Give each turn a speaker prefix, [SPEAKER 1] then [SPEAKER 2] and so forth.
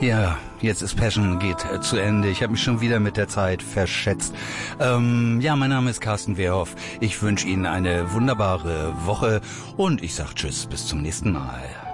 [SPEAKER 1] Ja, jetzt ist Passion, geht zu Ende. Ich habe mich schon wieder mit der Zeit verschätzt. Ja, mein Name ist Carsten Wehrhoff. Ich wünsche Ihnen eine wunderbare Woche und ich sag Tschüss, bis zum nächsten Mal.